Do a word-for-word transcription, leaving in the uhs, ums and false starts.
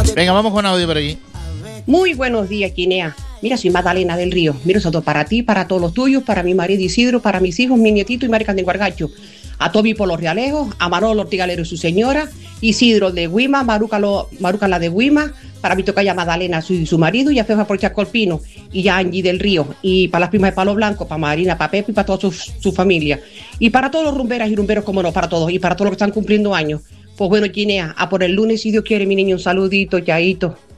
Venga, vamos con audio por aquí. Muy buenos días, Guinea. Mira, soy Magdalena del Río. Mira, eso para ti, para todos los tuyos, para mi marido Isidro, para mis hijos, mi nietito y Marican de Guargacho. A Toby por los Realejos, a Manolo Ortigalero y su señora, Isidro de Guima, Maruca, lo, Maruca la de Guima, para mi tocaya Magdalena su, su marido, y a Fefa por Chacolpino, y a Angie del Río, y para las primas de Palo Blanco, para Marina, para Pepe y para toda su, su familia. Y para todos los rumberas y rumberos, como no, para todos, y para todos los que están cumpliendo años. Pues bueno, Guinea, a por el lunes, si Dios quiere, mi niño, un saludito, chaito.